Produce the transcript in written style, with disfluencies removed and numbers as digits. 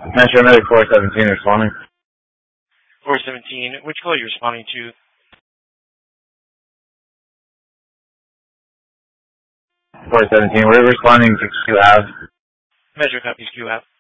Metro Medic 417 responding. 417, which call are you responding to? 417, we're responding to Q Ave. Metro copies Q app.